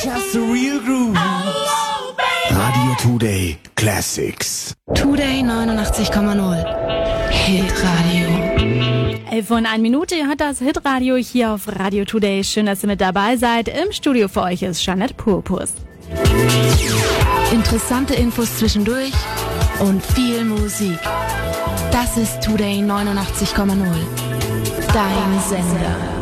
Just the real grooves. Radio Today Classics. Today 89,0. Hitradio. 11:01. Ihr hört das Hitradio hier auf Radio Today. Schön, dass ihr mit dabei seid. Im Studio für euch ist Jeanette Purpus. Interessante Infos zwischendurch und viel Musik. Das ist Today 89,0. Dein Sender.